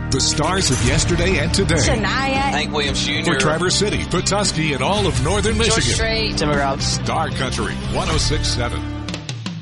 The stars of yesterday and today. Shania. Hank Williams Jr. For Traverse City, Petoskey, and all of northern Michigan. George Strait. Timber Routes. Star Country 106.7.